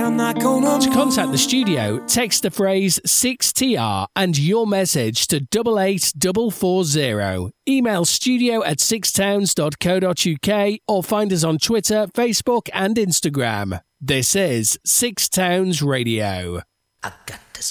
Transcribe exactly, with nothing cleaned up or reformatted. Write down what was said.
I'm not gonna. To contact the studio, text the phrase six T R and your message to double eight double four zero. Email studio at sixtowns dot co dot uk or find us on Twitter, Facebook and Instagram. This is Six Towns Radio. I got